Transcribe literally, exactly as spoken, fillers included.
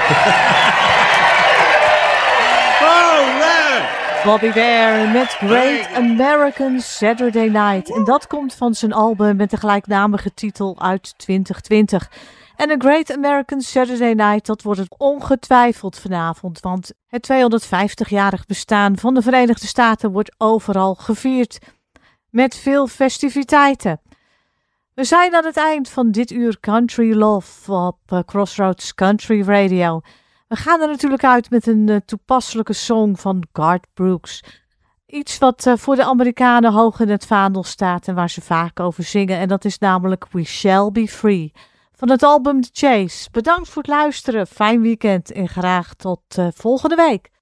Bobby Bear met Great American Saturday Night. En dat komt van zijn album met de gelijknamige titel uit twintig twintig. En een Great American Saturday Night, dat wordt het ongetwijfeld vanavond. Want het tweehonderdvijftigjarig bestaan van de Verenigde Staten wordt overal gevierd. Met veel festiviteiten. We zijn aan het eind van dit uur Country Love op Crossroads Country Radio. We gaan er natuurlijk uit met een uh, toepasselijke song van Garth Brooks. Iets wat uh, voor de Amerikanen hoog in het vaandel staat en waar ze vaak over zingen. En dat is namelijk We Shall Be Free. Van het album The Chase. Bedankt voor het luisteren. Fijn weekend en graag tot uh, volgende week.